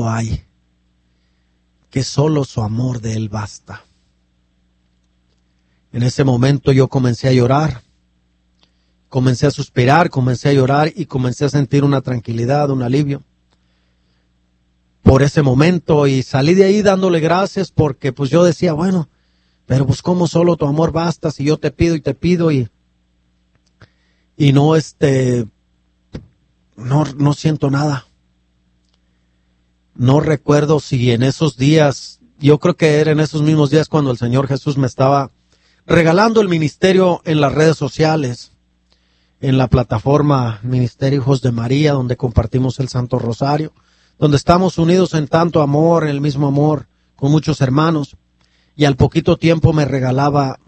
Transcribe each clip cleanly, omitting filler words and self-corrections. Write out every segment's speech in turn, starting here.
solo hay, que solo su amor de Él basta. En ese momento yo comencé a llorar, comencé a suspirar, comencé a llorar y comencé a sentir una tranquilidad, un alivio por ese momento, y salí de ahí dándole gracias, porque pues yo decía, bueno, pero pues como solo tu amor basta si yo te pido y te pido y no no siento nada. No recuerdo si en esos días, yo creo que era en esos mismos días cuando el Señor Jesús me estaba regalando el ministerio en las redes sociales, en la plataforma Ministerio Hijos de María, donde compartimos el Santo Rosario, donde estamos unidos en tanto amor, en el mismo amor, con muchos hermanos, y al poquito tiempo me regalaba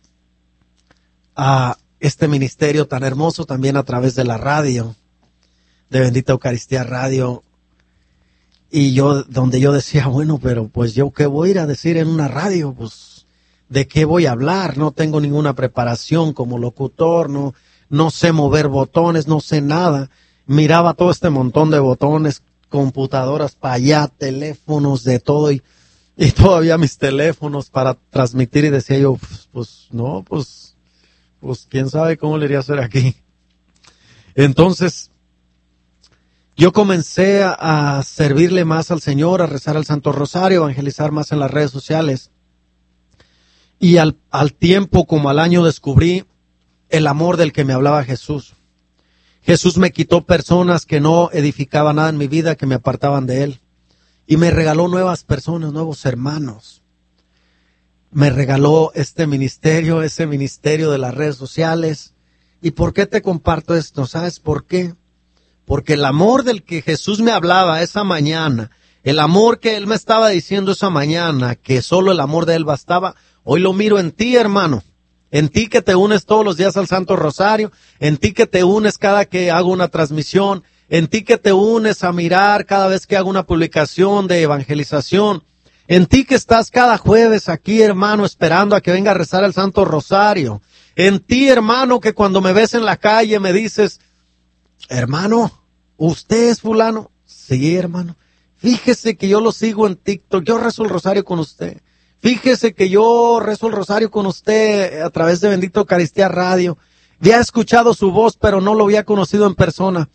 a este ministerio tan hermoso también a través de la radio, de Bendita Eucaristía Radio, y donde yo decía, bueno, pero pues yo qué voy a ir a decir en una radio, pues de qué voy a hablar, no tengo ninguna preparación como locutor, no sé mover botones, no sé nada. Miraba todo este montón de botones, computadoras para allá, teléfonos, de todo, y todavía mis teléfonos para transmitir, y decía yo, pues quién sabe cómo le iría a hacer aquí. Entonces, yo comencé a servirle más al Señor, a rezar el Santo Rosario, a evangelizar más en las redes sociales. Y al tiempo, como al año, descubrí el amor del que me hablaba Jesús. Jesús me quitó personas que no edificaban nada en mi vida, que me apartaban de Él. Y me regaló nuevas personas, nuevos hermanos. Me regaló ese ministerio de las redes sociales. ¿Y por qué te comparto esto? ¿Sabes por qué? Porque el amor del que Jesús me hablaba esa mañana, el amor que Él me estaba diciendo esa mañana, que solo el amor de Él bastaba, hoy lo miro en ti, hermano. En ti que te unes todos los días al Santo Rosario, en ti que te unes cada que hago una transmisión, en ti que te unes a mirar cada vez que hago una publicación de evangelización, en ti que estás cada jueves aquí, hermano, esperando a que venga a rezar el Santo Rosario, en ti, hermano, que cuando me ves en la calle me dices, hermano, ¿usted es fulano? Sí, hermano. Fíjese que yo lo sigo en TikTok, yo rezo el rosario con usted. Fíjese que yo rezo el rosario con usted a través de Bendita Eucaristía Radio. Ya he escuchado su voz, pero no lo había conocido en persona.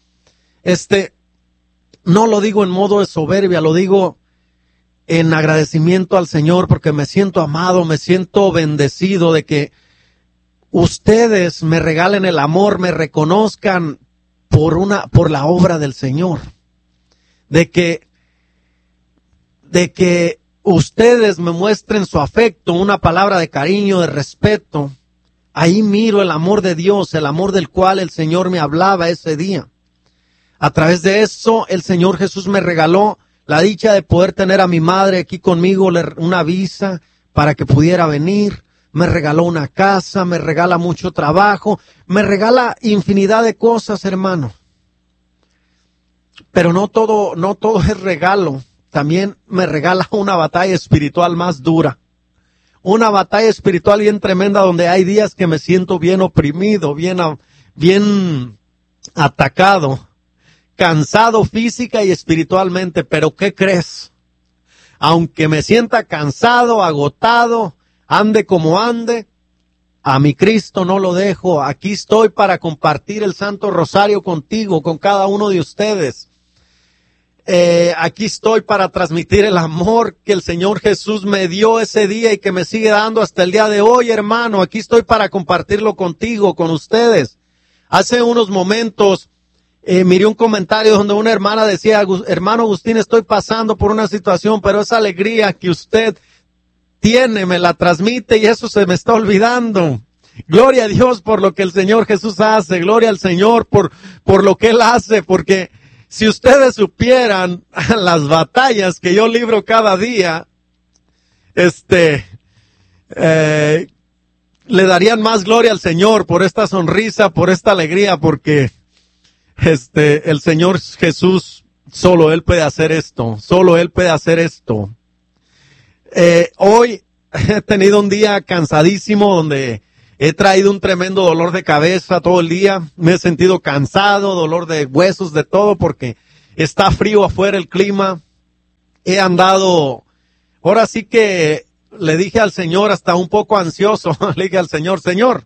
No lo digo en modo de soberbia, lo digo en agradecimiento al Señor, porque me siento amado, me siento bendecido de que ustedes me regalen el amor, me reconozcan por la obra del Señor. De que ustedes me muestren su afecto, una palabra de cariño, de respeto. Ahí miro el amor de Dios, el amor del cual el Señor me hablaba ese día. A través de eso, el Señor Jesús me regaló la dicha de poder tener a mi madre aquí conmigo, una visa para que pudiera venir. Me regaló una casa, me regala mucho trabajo, me regala infinidad de cosas, hermano. Pero no todo es regalo. También me regala una batalla espiritual más dura. Una batalla espiritual bien tremenda, donde hay días que me siento bien oprimido, bien atacado, cansado física y espiritualmente. Pero ¿qué crees? Aunque me sienta cansado, agotado, ande como ande, a mi Cristo no lo dejo. Aquí estoy para compartir el Santo Rosario contigo, con cada uno de ustedes. Aquí estoy para transmitir el amor que el Señor Jesús me dio ese día y que me sigue dando hasta el día de hoy, hermano. Aquí estoy para compartirlo contigo, con ustedes. Hace unos momentos miré un comentario donde una hermana decía, hermano Agustín, estoy pasando por una situación, pero esa alegría que usted tiene me la transmite y eso se me está olvidando. Gloria a Dios por lo que el Señor Jesús hace, gloria al Señor por lo que Él hace, porque si ustedes supieran las batallas que yo libro cada día, le darían más gloria al Señor por esta sonrisa, por esta alegría, porque el Señor Jesús, solo Él puede hacer esto, solo Él puede hacer esto. Hoy he tenido un día cansadísimo donde he traído un tremendo dolor de cabeza todo el día. Me he sentido cansado, dolor de huesos, de todo, porque está frío afuera el clima. he andado, ahora sí que le dije al Señor, hasta un poco ansioso, le dije al Señor, Señor,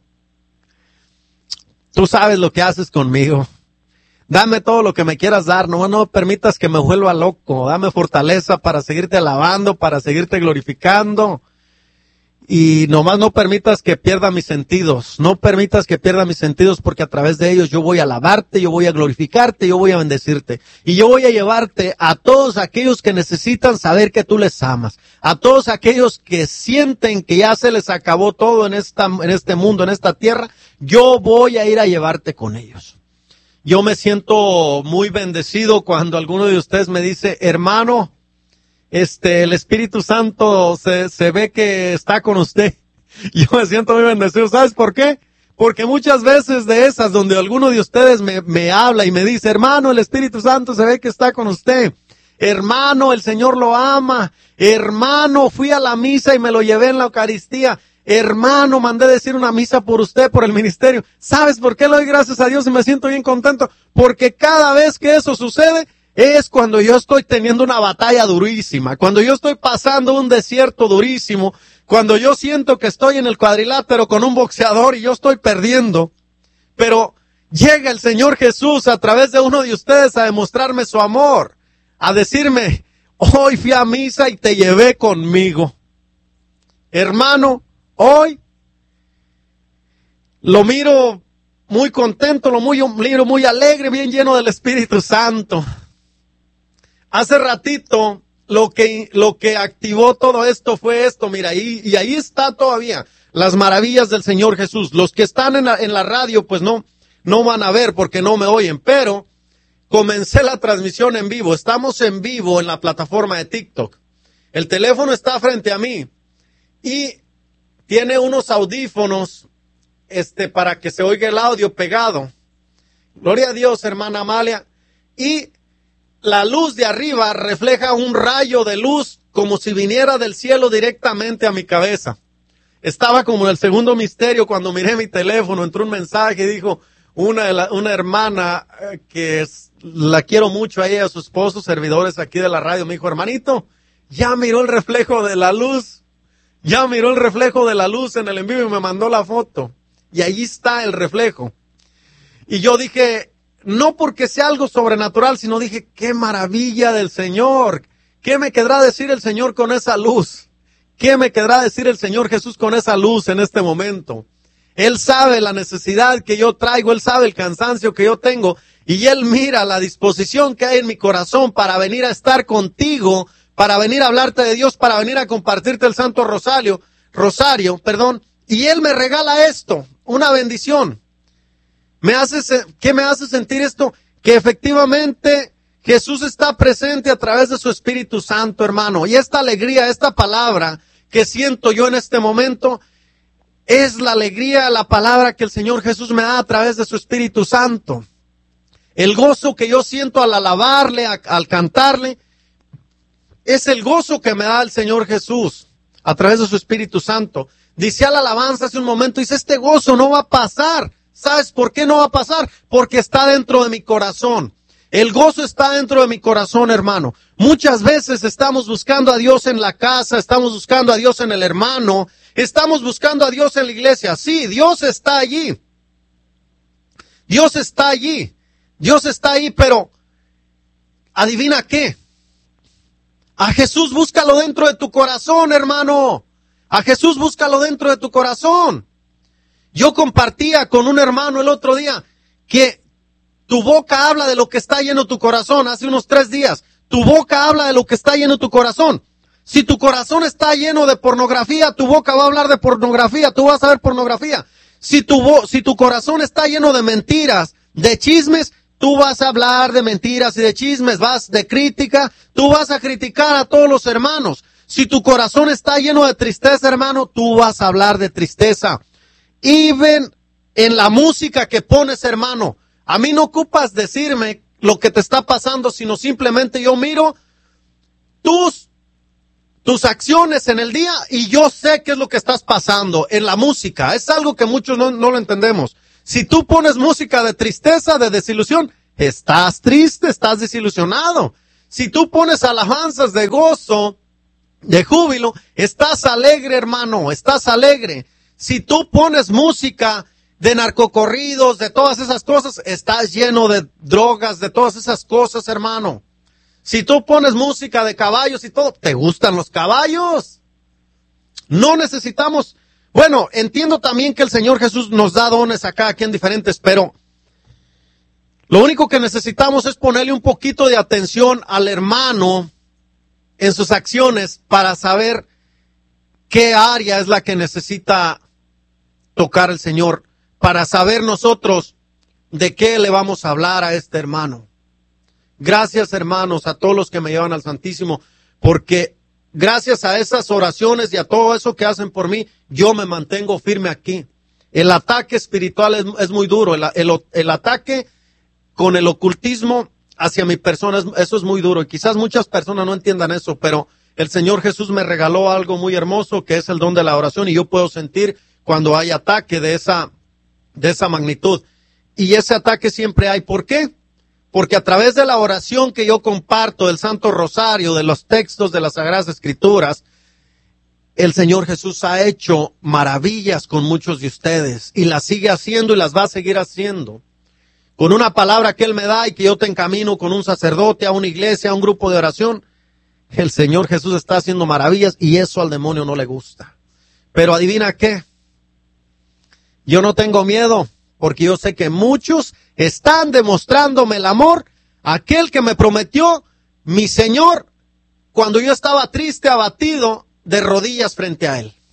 tú sabes lo que haces conmigo. Dame todo lo que me quieras dar, no permitas que me vuelva loco. Dame fortaleza para seguirte alabando, para seguirte glorificando. Y nomás no permitas que pierda mis sentidos. No permitas que pierda mis sentidos, porque a través de ellos yo voy a alabarte, yo voy a glorificarte, yo voy a bendecirte. Y yo voy a llevarte a todos aquellos que necesitan saber que tú les amas. A todos aquellos que sienten que ya se les acabó todo en este mundo, en esta tierra. Yo voy a ir a llevarte con ellos. Yo me siento muy bendecido cuando alguno de ustedes me dice, hermano, el Espíritu Santo se ve que está con usted. Yo me siento muy bendecido. ¿Sabes por qué? Porque muchas veces de esas donde alguno de ustedes me habla y me dice, hermano, el Espíritu Santo se ve que está con usted. Hermano, el Señor lo ama. Hermano, fui a la misa y me lo llevé en la Eucaristía. Hermano, mandé decir una misa por usted, por el ministerio. ¿Sabes por qué le doy gracias a Dios y me siento bien contento? Porque cada vez que eso sucede, es cuando yo estoy teniendo una batalla durísima, cuando yo estoy pasando un desierto durísimo, cuando yo siento que estoy en el cuadrilátero con un boxeador y yo estoy perdiendo. Pero llega el Señor Jesús a través de uno de ustedes a demostrarme su amor, a decirme, hoy fui a misa y te llevé conmigo. Hermano, hoy lo miro muy contento, lo miro muy alegre, bien lleno del Espíritu Santo. Hace ratito lo que activó todo esto fue esto, mira, y ahí está todavía las maravillas del Señor Jesús. Los que están en la radio pues no van a ver porque no me oyen, pero comencé la transmisión en vivo. Estamos en vivo en la plataforma de TikTok. El teléfono está frente a mí y tiene unos audífonos para que se oiga el audio pegado. Gloria a Dios, hermana Amalia. Y la luz de arriba refleja un rayo de luz como si viniera del cielo directamente a mi cabeza. Estaba como en el segundo misterio cuando miré mi teléfono, entró un mensaje y dijo una hermana que la quiero mucho a ella, a su esposo, servidores aquí de la radio, me dijo, hermanito, ya miró el reflejo de la luz. Ya miró el reflejo de la luz en el en vivo y me mandó la foto. Y allí está el reflejo. Y yo dije, no porque sea algo sobrenatural, sino dije, qué maravilla del Señor. ¿Qué me querrá decir el Señor con esa luz? ¿Qué me querrá decir el Señor Jesús con esa luz en este momento? Él sabe la necesidad que yo traigo, Él sabe el cansancio que yo tengo, y Él mira la disposición que hay en mi corazón para venir a estar contigo, para venir a hablarte de Dios, para venir a compartirte el Santo Rosario, y Él me regala esto, una bendición. ¿Qué me hace sentir esto? Que efectivamente Jesús está presente a través de su Espíritu Santo, hermano, y esta alegría, esta palabra que siento yo en este momento, es la alegría, la palabra que el Señor Jesús me da a través de su Espíritu Santo. El gozo que yo siento al alabarle, al cantarle, es el gozo que me da el Señor Jesús a través de su Espíritu Santo. Dice a la alabanza hace un momento, dice, este gozo no va a pasar. ¿Sabes por qué no va a pasar? Porque está dentro de mi corazón. El gozo está dentro de mi corazón, hermano. Muchas veces estamos buscando a Dios en la casa, estamos buscando a Dios en el hermano, estamos buscando a Dios en la iglesia. Sí, Dios está allí. Dios está allí. Dios está ahí, pero ¿adivina qué? A Jesús búscalo dentro de tu corazón, hermano. A Jesús búscalo dentro de tu corazón. Yo compartía con un hermano el otro día que tu boca habla de lo que está lleno tu corazón. Hace unos 3 días. Tu boca habla de lo que está lleno tu corazón. Si tu corazón está lleno de pornografía, tu boca va a hablar de pornografía. Tú vas a ver pornografía. Si tu corazón está lleno de mentiras, de chismes, tú vas a hablar de mentiras y de chismes, de crítica, tú vas a criticar a todos los hermanos. Si tu corazón está lleno de tristeza, hermano, tú vas a hablar de tristeza. Y ven en la música que pones, hermano, a mí no ocupas decirme lo que te está pasando, sino simplemente yo miro tus acciones en el día y yo sé qué es lo que estás pasando en la música. Es algo que muchos no lo entendemos. Si tú pones música de tristeza, de desilusión, estás triste, estás desilusionado. Si tú pones alabanzas de gozo, de júbilo, estás alegre, hermano, estás alegre. Si tú pones música de narcocorridos, de todas esas cosas, estás lleno de drogas, de todas esas cosas, hermano. Si tú pones música de caballos y todo, ¿te gustan los caballos? No necesitamos. Bueno, entiendo también que el Señor Jesús nos da dones a cada quien diferentes, pero lo único que necesitamos es ponerle un poquito de atención al hermano en sus acciones para saber qué área es la que necesita tocar el Señor, para saber nosotros de qué le vamos a hablar a este hermano. Gracias, hermanos, a todos los que me llevan al Santísimo, porque gracias a esas oraciones y a todo eso que hacen por mí, yo me mantengo firme aquí. El ataque espiritual es muy duro, el ataque con el ocultismo hacia mi persona, eso es muy duro, y quizás muchas personas no entiendan eso, pero el Señor Jesús me regaló algo muy hermoso, que es el don de la oración, y yo puedo sentir cuando hay ataque de esa magnitud, y ese ataque siempre hay. ¿Por qué? Porque a través de la oración que yo comparto, del Santo Rosario, de los textos de las Sagradas Escrituras, el Señor Jesús ha hecho maravillas con muchos de ustedes, y las sigue haciendo y las va a seguir haciendo. Con una palabra que Él me da y que yo te encamino con un sacerdote, a una iglesia, a un grupo de oración, el Señor Jesús está haciendo maravillas, y eso al demonio no le gusta. Pero adivina qué, yo no tengo miedo, porque yo sé que muchos están demostrándome el amor, aquel que me prometió mi Señor cuando yo estaba triste, abatido, de rodillas frente a Él.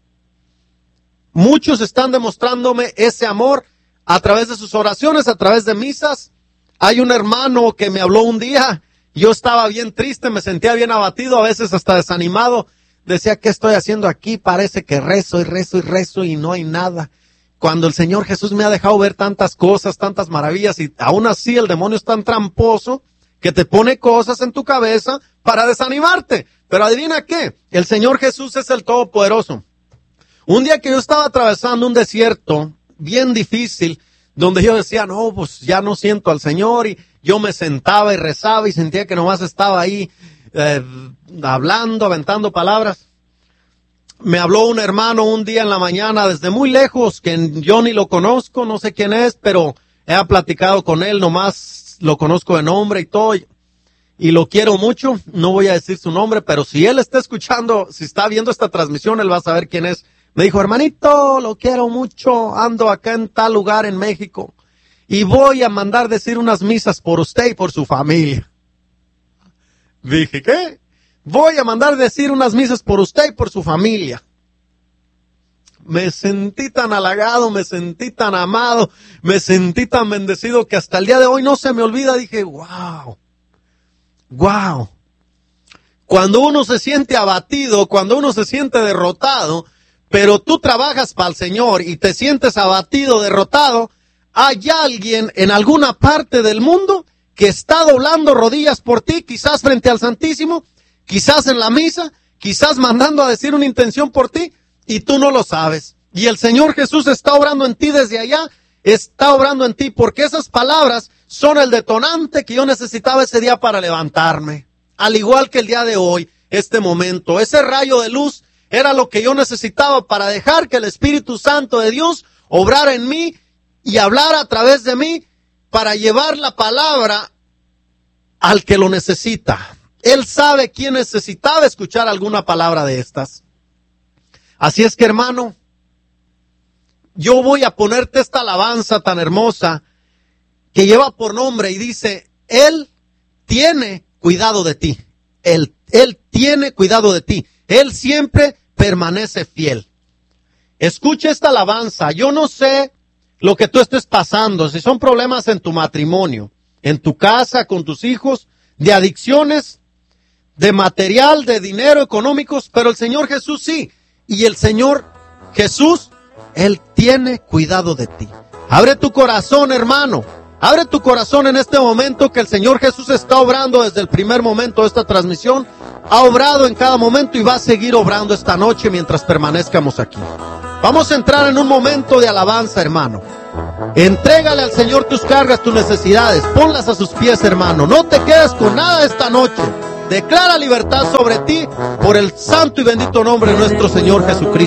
Muchos están demostrándome ese amor a través de sus oraciones, a través de misas. Hay un hermano que me habló un día, yo estaba bien triste, me sentía bien abatido, a veces hasta desanimado. Decía, ¿qué estoy haciendo aquí? Parece que rezo y rezo y rezo y no hay nada. Cuando el Señor Jesús me ha dejado ver tantas cosas, tantas maravillas, y aún así el demonio es tan tramposo que te pone cosas en tu cabeza para desanimarte. Pero adivina qué, el Señor Jesús es el Todopoderoso. Un día que yo estaba atravesando un desierto bien difícil, donde yo decía, no, pues ya no siento al Señor, y yo me sentaba y rezaba y sentía que nomás estaba ahí hablando, aventando palabras. Me habló un hermano un día en la mañana desde muy lejos, que yo ni lo conozco, no sé quién es, pero he platicado con él, nomás lo conozco de nombre y todo, y lo quiero mucho. No voy a decir su nombre, pero si él está escuchando, si está viendo esta transmisión, él va a saber quién es. Me dijo, hermanito, lo quiero mucho, ando acá en tal lugar en México, y voy a mandar decir unas misas por usted y por su familia. Dije, ¿qué? Voy a mandar decir unas misas por usted y por su familia. Me sentí tan halagado, me sentí tan amado, me sentí tan bendecido que hasta el día de hoy no se me olvida. Dije, wow. Cuando uno se siente abatido, cuando uno se siente derrotado, pero tú trabajas para el Señor y te sientes abatido, derrotado, hay alguien en alguna parte del mundo que está doblando rodillas por ti, quizás frente al Santísimo, quizás en la misa, quizás mandando a decir una intención por ti, y tú no lo sabes. Y el Señor Jesús está obrando en ti desde allá, está obrando en ti, porque esas palabras son el detonante que yo necesitaba ese día para levantarme. Al igual que el día de hoy, este momento, ese rayo de luz era lo que yo necesitaba para dejar que el Espíritu Santo de Dios obrara en mí y hablara a través de mí para llevar la palabra al que lo necesita. Él sabe quién necesitaba escuchar alguna palabra de estas. Así es que, hermano, yo voy a ponerte esta alabanza tan hermosa que lleva por nombre y dice, Él tiene cuidado de ti. Él tiene cuidado de ti. Él siempre permanece fiel. Escucha esta alabanza. Yo no sé lo que tú estés pasando, si son problemas en tu matrimonio, en tu casa, con tus hijos, de adicciones, de material, de dinero, económicos, pero el Señor Jesús sí. Y el Señor Jesús, Él tiene cuidado de ti. Abre tu corazón, hermano. Abre tu corazón en este momento, que el Señor Jesús está obrando desde el primer momento de esta transmisión. Ha obrado en cada momento y va a seguir obrando esta noche mientras permanezcamos aquí. Vamos a entrar en un momento de alabanza, hermano. Entrégale al Señor tus cargas, tus necesidades. Ponlas a sus pies, hermano. No te quedes con nada esta noche. Declara libertad sobre ti por el santo y bendito nombre de nuestro Señor Jesucristo.